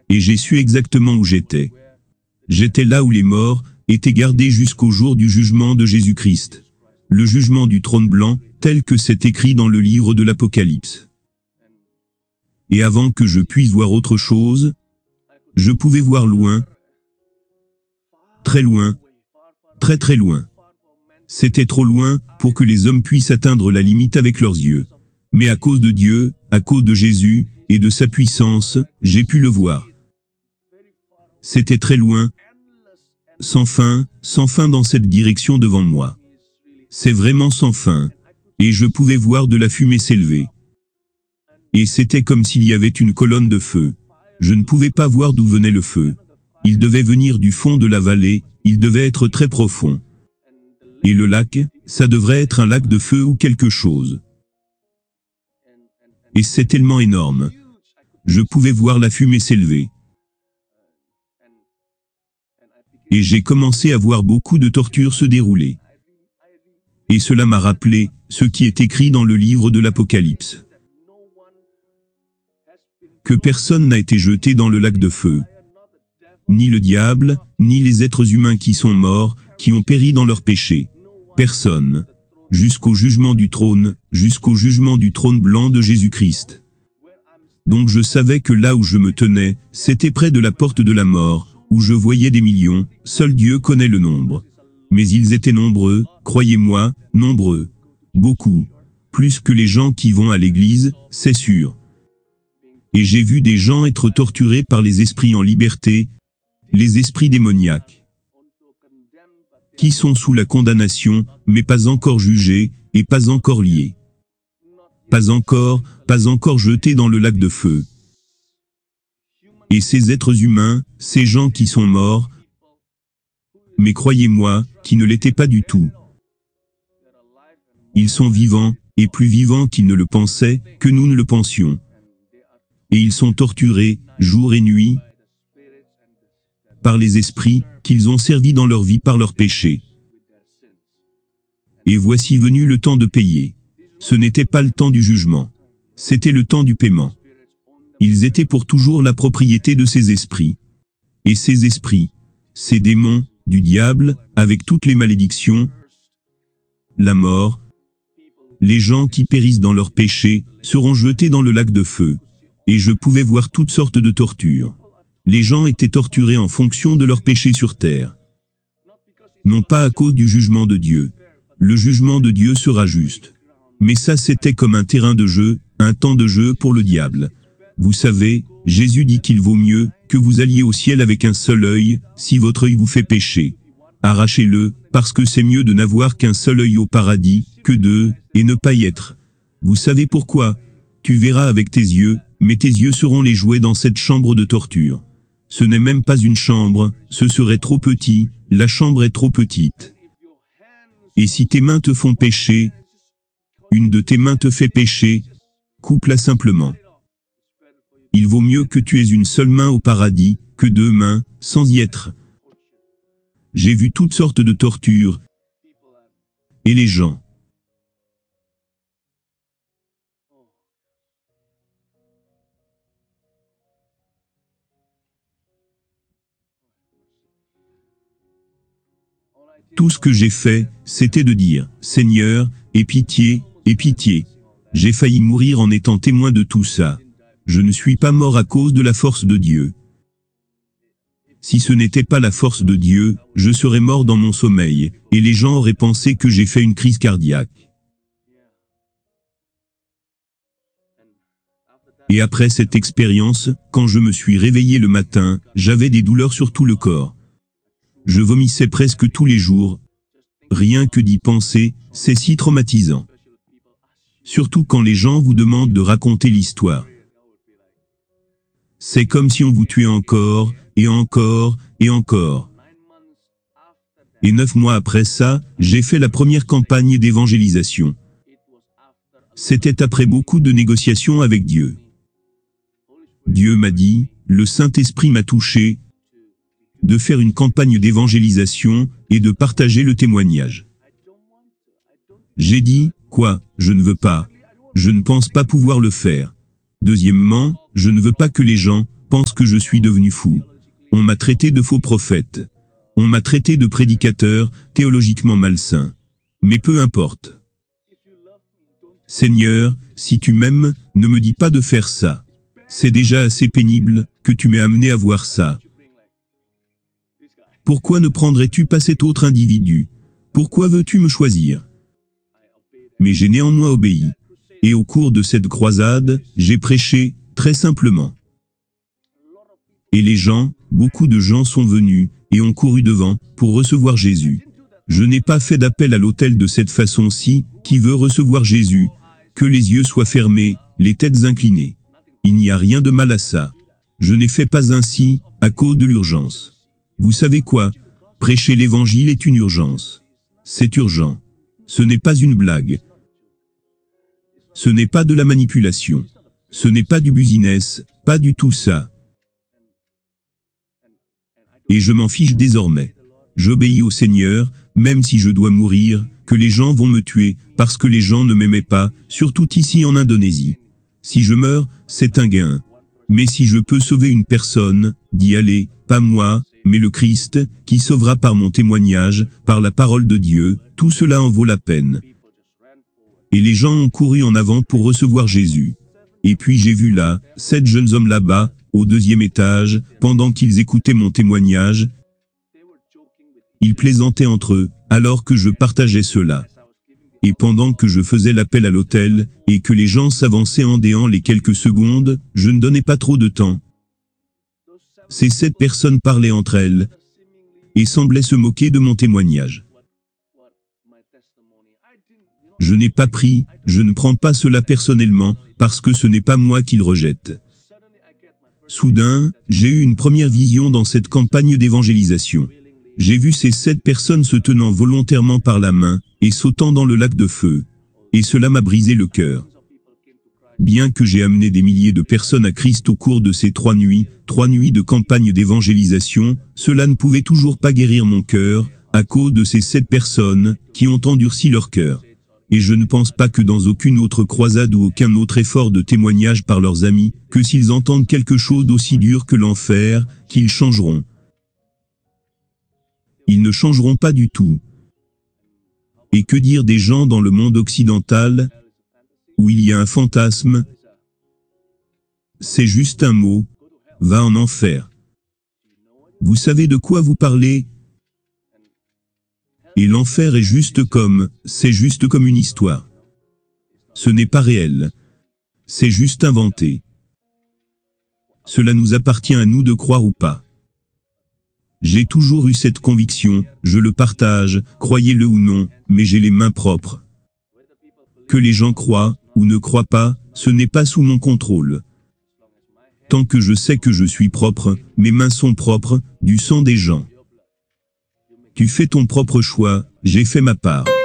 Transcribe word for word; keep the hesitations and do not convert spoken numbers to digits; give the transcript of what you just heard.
Et j'ai su exactement où j'étais. J'étais là où les morts étaient gardés jusqu'au jour du jugement de Jésus-Christ. Le jugement du trône blanc, tel que c'est écrit dans le livre de l'Apocalypse. Et avant que je puisse voir autre chose, je pouvais voir loin, très loin, très très loin. C'était trop loin pour que les hommes puissent atteindre la limite avec leurs yeux. Mais à cause de Dieu, à cause de Jésus, et de sa puissance, j'ai pu le voir. C'était très loin, sans fin, sans fin dans cette direction devant moi. C'est vraiment sans fin. Et je pouvais voir de la fumée s'élever. Et c'était comme s'il y avait une colonne de feu. Je ne pouvais pas voir d'où venait le feu. Il devait venir du fond de la vallée, il devait être très profond. Et le lac, ça devrait être un lac de feu ou quelque chose. Et c'est tellement énorme. Je pouvais voir la fumée s'élever. Et j'ai commencé à voir beaucoup de tortures se dérouler. Et cela m'a rappelé ce qui est écrit dans le livre de l'Apocalypse. Que personne n'a été jeté dans le lac de feu. Ni le diable, ni les êtres humains qui sont morts, qui ont péri dans leurs péchés. Personne. Jusqu'au jugement du trône, jusqu'au jugement du trône blanc de Jésus-Christ. Donc je savais que là où je me tenais, c'était près de la porte de la mort, où je voyais des millions, seul Dieu connaît le nombre. Mais ils étaient nombreux, croyez-moi, nombreux. Beaucoup. Plus que les gens qui vont à l'église, c'est sûr. Et j'ai vu des gens être torturés par les esprits en liberté, les esprits démoniaques, qui sont sous la condamnation, mais pas encore jugés, et pas encore liés. Pas encore, pas encore jetés dans le lac de feu. Et ces êtres humains, ces gens qui sont morts, mais croyez-moi, qui ne l'étaient pas du tout. Ils sont vivants, et plus vivants qu'ils ne le pensaient, que nous ne le pensions. Et ils sont torturés, jour et nuit, par les esprits, qu'ils ont servis dans leur vie par leurs péchés. Et voici venu le temps de payer. Ce n'était pas le temps du jugement. C'était le temps du paiement. Ils étaient pour toujours la propriété de ces esprits. Et ces esprits, ces démons, du diable, avec toutes les malédictions, la mort, les gens qui périssent dans leurs péchés, seront jetés dans le lac de feu. Et je pouvais voir toutes sortes de tortures. Les gens étaient torturés en fonction de leurs péchés sur terre. Non pas à cause du jugement de Dieu. Le jugement de Dieu sera juste. Mais ça c'était comme un terrain de jeu, un temps de jeu pour le diable. Vous savez, Jésus dit qu'il vaut mieux que vous alliez au ciel avec un seul œil, si votre œil vous fait pécher. Arrachez-le, parce que c'est mieux de n'avoir qu'un seul œil au paradis, que deux, et ne pas y être. Vous savez pourquoi? Tu verras avec tes yeux, mais tes yeux seront les jouets dans cette chambre de torture. Ce n'est même pas une chambre, ce serait trop petit, la chambre est trop petite. Et si tes mains te font pécher, une de tes mains te fait pécher, coupe-la simplement. Il vaut mieux que tu aies une seule main au paradis, que deux mains, sans y être. J'ai vu toutes sortes de tortures. Et les gens. Tout ce que j'ai fait, c'était de dire, Seigneur, aie pitié, aie pitié. J'ai failli mourir en étant témoin de tout ça. Je ne suis pas mort à cause de la force de Dieu. Si ce n'était pas la force de Dieu, je serais mort dans mon sommeil, et les gens auraient pensé que j'ai fait une crise cardiaque. Et après cette expérience, quand je me suis réveillé le matin, j'avais des douleurs sur tout le corps. Je vomissais presque tous les jours. Rien que d'y penser, c'est si traumatisant. Surtout quand les gens vous demandent de raconter l'histoire. C'est comme si on vous tuait encore, et encore, et encore. Et neuf mois après ça, j'ai fait la première campagne d'évangélisation. C'était après beaucoup de négociations avec Dieu. Dieu m'a dit, le Saint-Esprit m'a touché, de faire une campagne d'évangélisation, et de partager le témoignage. J'ai dit, quoi, je ne veux pas. Je ne pense pas pouvoir le faire. Deuxièmement, je ne veux pas que les gens pensent que je suis devenu fou. On m'a traité de faux prophète. On m'a traité de prédicateur, théologiquement malsain. Mais peu importe. Seigneur, si tu m'aimes, ne me dis pas de faire ça. C'est déjà assez pénible, que tu m'aies amené à voir ça. Pourquoi ne prendrais-tu pas cet autre individu? Pourquoi veux-tu me choisir? Mais j'ai néanmoins obéi. Et au cours de cette croisade, j'ai prêché, très simplement. Et les gens, beaucoup de gens sont venus, et ont couru devant, pour recevoir Jésus. Je n'ai pas fait d'appel à l'autel de cette façon-ci, qui veut recevoir Jésus, que les yeux soient fermés, les têtes inclinées. Il n'y a rien de mal à ça. Je n'ai fait pas ainsi, à cause de l'urgence. Vous savez quoi? Prêcher l'évangile est une urgence. C'est urgent. Ce n'est pas une blague. Ce n'est pas de la manipulation. Ce n'est pas du business, pas du tout ça. Et je m'en fiche désormais. J'obéis au Seigneur, même si je dois mourir, que les gens vont me tuer, parce que les gens ne m'aimaient pas, surtout ici en Indonésie. Si je meurs, c'est un gain. Mais si je peux sauver une personne, d'y aller, pas moi, mais le Christ, qui sauvera par mon témoignage, par la parole de Dieu, tout cela en vaut la peine. Et les gens ont couru en avant pour recevoir Jésus. Et puis j'ai vu là, sept jeunes hommes là-bas, au deuxième étage, pendant qu'ils écoutaient mon témoignage. Ils plaisantaient entre eux, alors que je partageais cela. Et pendant que je faisais l'appel à l'autel, et que les gens s'avançaient en déant les quelques secondes, je ne donnais pas trop de temps. Ces sept personnes parlaient entre elles, et semblaient se moquer de mon témoignage. Je n'ai pas pris, je ne prends pas cela personnellement, parce que ce n'est pas moi qu'ils rejettent. Soudain, j'ai eu une première vision dans cette campagne d'évangélisation. J'ai vu ces sept personnes se tenant volontairement par la main, et sautant dans le lac de feu. Et cela m'a brisé le cœur. Bien que j'ai amené des milliers de personnes à Christ au cours de ces trois nuits, trois nuits de campagne d'évangélisation, cela ne pouvait toujours pas guérir mon cœur, à cause de ces sept personnes, qui ont endurci leur cœur. Et je ne pense pas que dans aucune autre croisade ou aucun autre effort de témoignage par leurs amis, que s'ils entendent quelque chose d'aussi dur que l'enfer, qu'ils changeront. Ils ne changeront pas du tout. Et que dire des gens dans le monde occidental, où il y a un fantasme? C'est juste un mot. Va en enfer. Vous savez de quoi vous parlez? Et l'enfer est juste comme, c'est juste comme une histoire. Ce n'est pas réel. C'est juste inventé. Cela nous appartient à nous de croire ou pas. J'ai toujours eu cette conviction, je le partage, croyez-le ou non, mais j'ai les mains propres. Que les gens croient, ou ne croient pas, ce n'est pas sous mon contrôle. Tant que je sais que je suis propre, mes mains sont propres, du sang des gens. Tu fais ton propre choix, j'ai fait ma part.